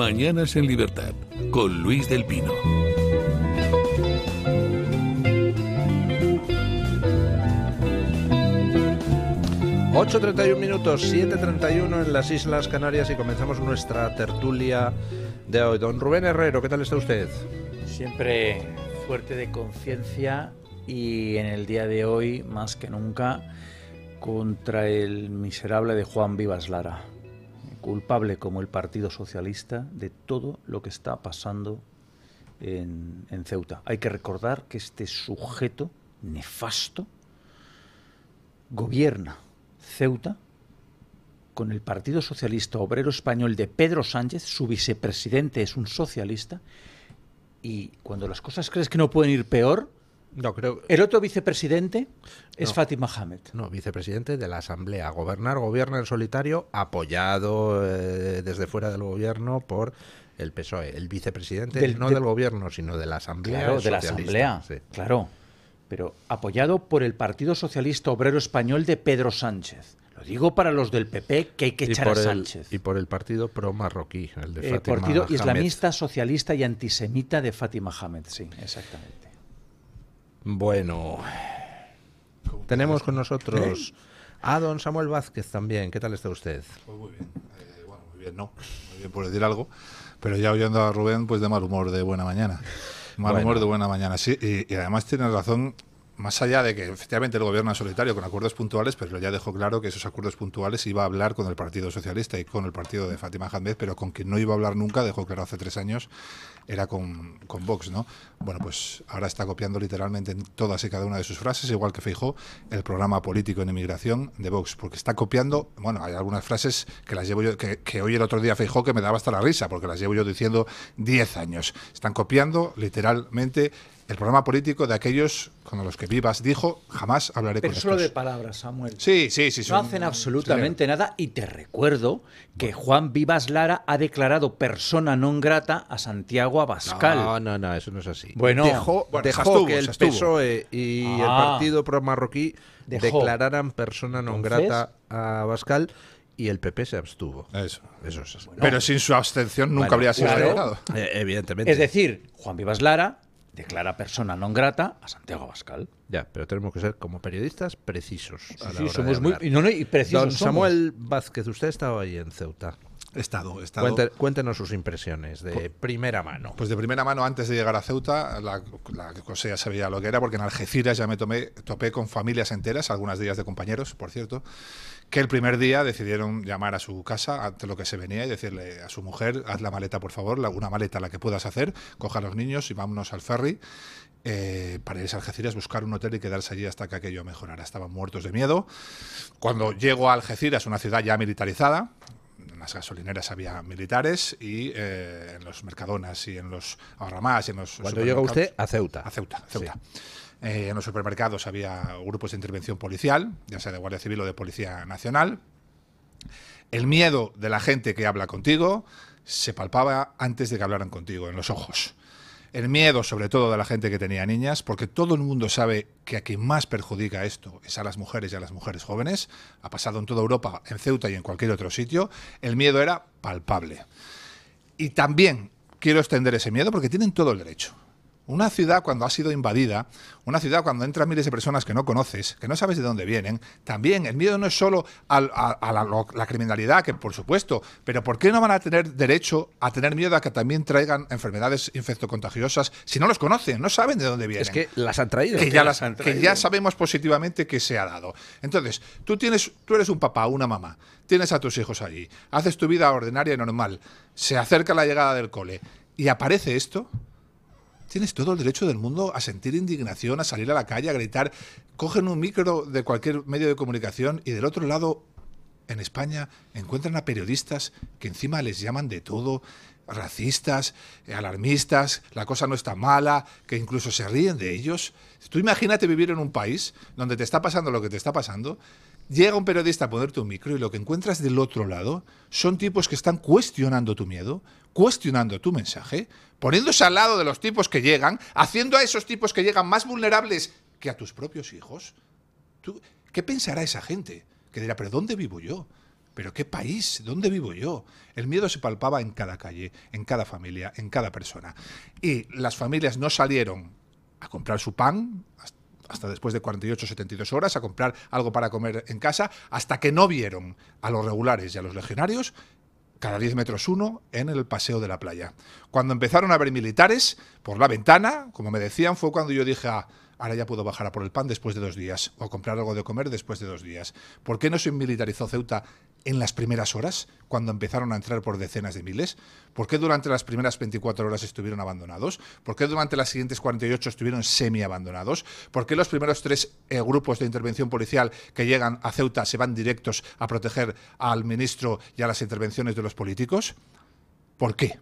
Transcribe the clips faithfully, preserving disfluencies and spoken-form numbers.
Mañanas en Libertad, con Luis del Pino. ocho treinta y un minutos, siete treinta y uno en las Islas Canarias y comenzamos nuestra tertulia de hoy. Don Rubén Herrero, ¿qué tal está usted? Siempre fuerte de conciencia y en el día de hoy, más que nunca, contra el miserable de Juan Vivas Lara, culpable como el Partido Socialista de todo lo que está pasando en, en Ceuta. Hay que recordar que este sujeto nefasto gobierna Ceuta con el Partido Socialista Obrero Español de Pedro Sánchez. Su vicepresidente es un socialista y cuando las cosas crees que no pueden ir peor, no creo. El otro vicepresidente es no, Fati Mohamed. No, vicepresidente de la Asamblea. Gobernar, gobierna en solitario, apoyado eh, desde fuera del gobierno por el P S O E. El vicepresidente del, no de, del gobierno, sino de la Asamblea. Claro, de la Asamblea, sí. Claro. Pero apoyado por el Partido Socialista Obrero Español de Pedro Sánchez. Lo digo para los del P P, que hay que echar a Sánchez. El, y por el partido pro-marroquí, el de eh, Fátima Partido Mohamed. Islamista, Socialista y Antisemita de Fati Mohamed, sí, exactamente. Bueno, tenemos con nosotros ¿Eh? a don Samuel Vázquez también. ¿Qué tal está usted? Pues muy bien, eh, bueno, muy bien, no, muy bien por decir algo, pero ya oyendo a Rubén, pues de mal humor de buena mañana. Mal bueno. humor de buena mañana, sí, y, y además tienes razón, más allá de que efectivamente el gobierno es solitario con acuerdos puntuales, pero ya dejó claro que esos acuerdos puntuales iba a hablar con el Partido Socialista y con el partido de Fátima Mohamed, pero con quien no iba a hablar nunca, dejó claro hace tres años, era con, con Vox, ¿no? Bueno, pues ahora está copiando literalmente en todas y cada una de sus frases, igual que Feijóo, el programa político en inmigración de Vox, porque está copiando, bueno, hay algunas frases que las llevo yo, que, que oí el otro día Feijóo que me daba hasta la risa, porque las llevo yo diciendo diez años. Están copiando literalmente el programa político de aquellos con los que Vivas dijo, jamás hablaré Pero con solo estos. de palabras, Samuel. Sí, sí, sí. No hacen absolutamente sí. nada y te recuerdo que Juan Vivas Lara ha declarado persona non grata a Santiago Abascal. No, no, no, eso no es así. Bueno, dejó, bueno dejó estuvo, que el estuvo. P S O E y ah, el partido pro-marroquí declararan persona non grata a Abascal y el P P se abstuvo. Eso, eso es así. Bueno, pero sin su abstención nunca bueno, habría sido claro. declarado. Eh, evidentemente. Es decir, Juan Vivas Lara declara persona non grata a Santiago Abascal. Ya, pero tenemos que ser como periodistas precisos. Sí, a la sí hora somos de muy hablar. no, no, y precisos. Don somos. Samuel Vázquez, usted ha estado ahí en Ceuta. He estado, he estado. Cuente, cuéntenos sus impresiones de pues, primera mano. Pues de primera mano, antes de llegar a Ceuta, la, la cosa ya sabía lo que era, porque en Algeciras ya me tomé, topé con familias enteras, algunas de ellas de compañeros, por cierto, que el primer día decidieron llamar a su casa ante lo que se venía y decirle a su mujer, haz la maleta, por favor, la, una maleta la que puedas hacer, coja a los niños y vámonos al ferry. Eh, para irse a Algeciras, buscar un hotel y quedarse allí hasta que aquello mejorara. Estaban muertos de miedo. Cuando llego a Algeciras, una ciudad ya militarizada, en las gasolineras había militares y eh, en los Mercadonas y en los Ahorramás y en los Cuando llega usted a Ceuta. A Ceuta, a Ceuta. Sí. Eh, en los supermercados había grupos de intervención policial, ya sea de Guardia Civil o de Policía Nacional. El miedo de la gente que habla contigo se palpaba antes de que hablaran contigo, en los ojos. El miedo, sobre todo, de la gente que tenía niñas, porque todo el mundo sabe que a quien más perjudica esto es a las mujeres y a las mujeres jóvenes. Ha pasado en toda Europa, en Ceuta y en cualquier otro sitio. El miedo era palpable. Y también quiero extender ese miedo porque tienen todo el derecho. Una ciudad cuando ha sido invadida, una ciudad cuando entran miles de personas que no conoces, que no sabes de dónde vienen, también el miedo no es solo a, a, a la, la criminalidad, que por supuesto, pero ¿por qué no van a tener derecho a tener miedo a que también traigan enfermedades infectocontagiosas si no los conocen, no saben de dónde vienen? Es que las han traído. Que, ya, las las, han traído. que ya sabemos positivamente que se ha dado. Entonces, tú, tienes, tú eres un papá, una mamá, tienes a tus hijos allí, haces tu vida ordinaria y normal, se acerca la llegada del cole y aparece esto. Tienes todo el derecho del mundo a sentir indignación, a salir a la calle, a gritar. Cogen un micro de cualquier medio de comunicación y del otro lado, en España, encuentran a periodistas que encima les llaman de todo, racistas, alarmistas, la cosa no está mala, que incluso se ríen de ellos. Tú imagínate vivir en un país donde te está pasando lo que te está pasando, llega un periodista a ponerte un micro y lo que encuentras del otro lado son tipos que están cuestionando tu miedo, cuestionando tu mensaje, poniéndose al lado de los tipos que llegan, haciendo a esos tipos que llegan más vulnerables que a tus propios hijos. ¿Tú, ¿Qué pensará esa gente? Que dirá, ¿pero dónde vivo yo? ¿Pero qué país? ¿Dónde vivo yo? El miedo se palpaba en cada calle, en cada familia, en cada persona. Y las familias no salieron a comprar su pan hasta después de cuarenta y ocho, setenta y dos horas, a comprar algo para comer en casa, hasta que no vieron a los regulares y a los legionarios cada diez metros uno en el paseo de la playa. Cuando empezaron a ver militares por la ventana, como me decían, fue cuando yo dije, ah, ahora ya puedo bajar a por el pan después de dos días, o comprar algo de comer después de dos días. ¿Por qué no se militarizó Ceuta en las primeras horas, cuando empezaron a entrar por decenas de miles? ¿Por qué durante las primeras veinticuatro horas estuvieron abandonados? ¿Por qué durante las siguientes cuarenta y ocho estuvieron semi-abandonados? ¿Por qué los primeros tres eh, grupos de intervención policial que llegan a Ceuta se van directos a proteger al ministro y a las intervenciones de los políticos? ¿Por qué?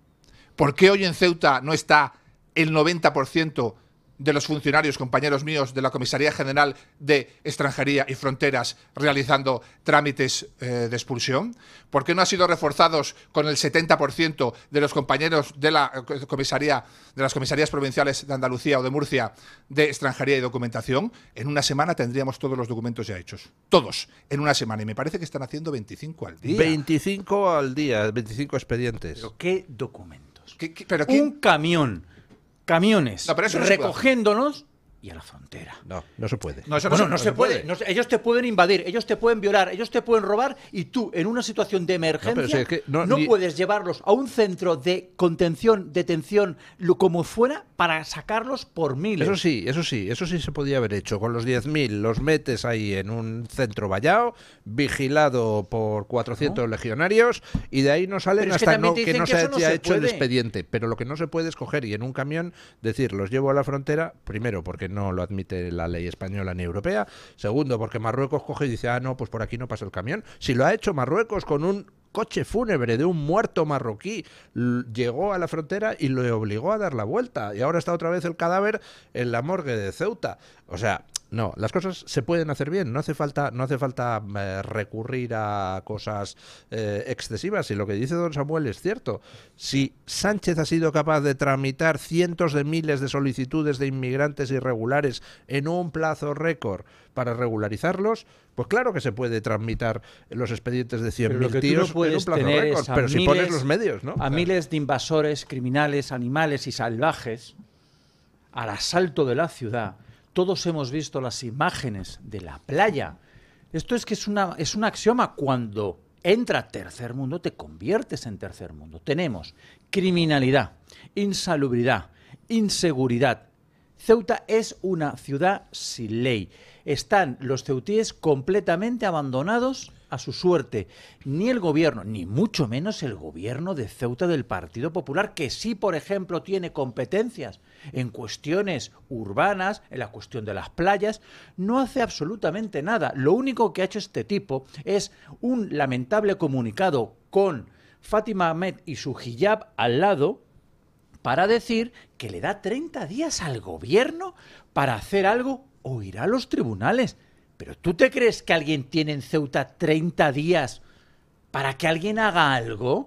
¿Por qué hoy en Ceuta no está el noventa por ciento de los funcionarios, compañeros míos de la Comisaría General de Extranjería y Fronteras realizando trámites eh, de expulsión? ¿Por qué no han sido reforzados con el setenta por ciento de los compañeros de la comisaría, de las comisarías provinciales de Andalucía o de Murcia de Extranjería y Documentación? En una semana tendríamos todos los documentos ya hechos. Todos, en una semana. Y me parece que están haciendo veinticinco al día. veinticinco al día, veinticinco expedientes. ¿Pero qué documentos? ¿Qué, qué, pero qué? Un camión. Camiones no, pero eso no recogiéndonos y a la frontera. No, no se puede. No, eso no, bueno, no, no se, se puede. puede. No se, ellos te pueden invadir, ellos te pueden violar, ellos te pueden robar y tú, en una situación de emergencia, no, si es que no, no ni... puedes llevarlos a un centro de contención, detención, lo como fuera, para sacarlos por miles. Eso sí, eso sí, eso sí se podía haber hecho. Con los diez mil los metes ahí en un centro vallado, vigilado por cuatrocientos ¿no? legionarios, y de ahí no salen hasta que, no, que no que se haya hecho puede. el expediente. Pero lo que no se puede es coger y en un camión decir, los llevo a la frontera, primero porque no lo admite la ley española ni europea, segundo porque Marruecos coge y dice, ah, no, pues por aquí no pasa el camión. Si lo ha hecho Marruecos con un coche fúnebre de un muerto marroquí, llegó a la frontera y lo obligó a dar la vuelta, y ahora está otra vez el cadáver en la morgue de Ceuta. O sea, no, las cosas se pueden hacer bien, no hace falta, no hace falta eh, recurrir a cosas eh, excesivas. Y lo que dice don Samuel es cierto. Si Sánchez ha sido capaz de tramitar cientos de miles de solicitudes de inmigrantes irregulares en un plazo récord para regularizarlos, pues claro que se puede tramitar los expedientes de cien mil tíos no en un plazo récord, pero si pones los medios, ¿no? A claro. miles de invasores, criminales, animales y salvajes al asalto de la ciudad. Todos hemos visto las imágenes de la playa. Esto es que es, una, es un axioma. Cuando entra tercer mundo, te conviertes en tercer mundo. Tenemos criminalidad, insalubridad, inseguridad. Ceuta es una ciudad sin ley. Están los ceutíes completamente abandonados a su suerte. Ni el gobierno, ni mucho menos el gobierno de Ceuta del Partido Popular, que sí, por ejemplo, tiene competencias en cuestiones urbanas, en la cuestión de las playas, no hace absolutamente nada. Lo único que ha hecho este tipo es un lamentable comunicado con Fátima Ahmed y su hijab al lado, para decir que le da treinta días al gobierno para hacer algo o ir a los tribunales. ¿Pero tú te crees que alguien tiene en Ceuta treinta días para que alguien haga algo?